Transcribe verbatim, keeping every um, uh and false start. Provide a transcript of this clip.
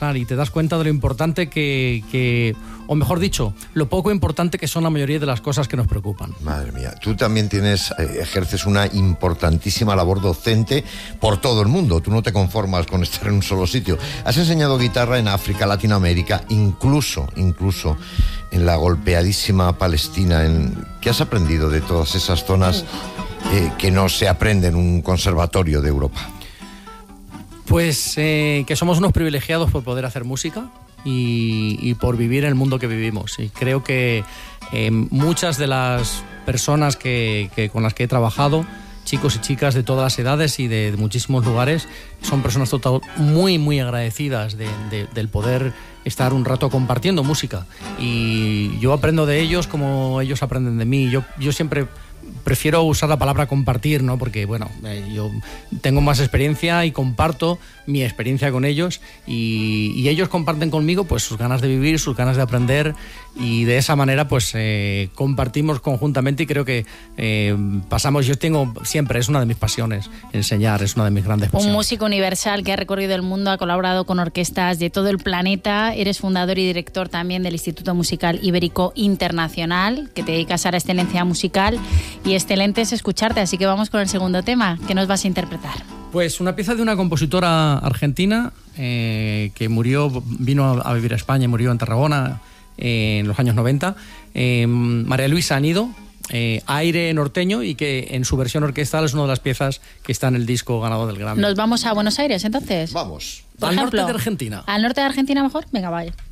conversar y te das cuenta de lo importante que, que, o mejor dicho, lo poco importante que son la mayoría de las cosas que nos preocupan. Madre mía, tú también tienes, eh, ejerces una importantísima labor docente por todo el mundo. Tú no te conformas con estar en un solo sitio. Has enseñado guitarra en África, Latinoamérica, incluso, incluso en la golpeadísima Palestina. En, ¿qué has aprendido de todas esas zonas eh, que no se aprende en un conservatorio de Europa? Pues eh, que somos unos privilegiados por poder hacer música y, y por vivir en el mundo que vivimos. Y creo que eh, muchas de las personas que, que con las que he trabajado, chicos y chicas de todas las edades y de, de muchísimos lugares, son personas total, muy, muy agradecidas de, de, del poder estar un rato compartiendo música. Y yo aprendo de ellos como ellos aprenden de mí. Yo, yo siempre prefiero usar la palabra compartir, ¿no? Porque, bueno, eh, yo tengo más experiencia y comparto mi experiencia con ellos y, y ellos comparten conmigo pues sus ganas de vivir, sus ganas de aprender y de esa manera pues eh, compartimos conjuntamente y creo que eh, pasamos, yo tengo siempre, es una de mis pasiones, enseñar, es una de mis grandes pasiones. Un músico universal que ha recorrido el mundo, ha colaborado con orquestas de todo el planeta, eres fundador y director también del Instituto Musical Ibérico Internacional, que te dedicas a la excelencia musical y excelente es escucharte, así que vamos con el segundo tema, ¿qué nos vas a interpretar? Pues una pieza de una compositora argentina eh, que murió, vino a vivir a España y murió en Tarragona eh, en los años noventa, eh, María Luisa Anido, eh, aire norteño, y que en su versión orquestal es una de las piezas que está en el disco ganador del Grammy. ¿Nos vamos a Buenos Aires entonces? Vamos. Al norte de Argentina. ¿Al norte de Argentina mejor? Venga, vaya.